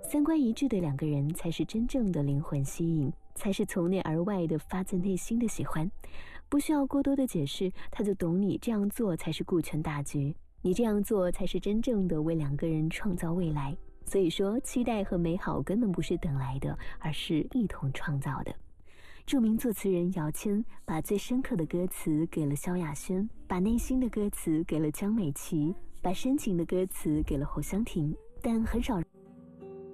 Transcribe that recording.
三观一致的两个人才是真正的灵魂吸引，才是从内而外的发自内心的喜欢。不需要过多的解释，他就懂你这样做才是顾全大局，你这样做才是真正的为两个人创造未来。所以说，期待和美好根本不是等来的，而是一同创造的。著名作词人姚谦把最深刻的歌词给了萧亚轩，把内心的歌词给了江美琪，把深情的歌词给了侯湘婷，但很少人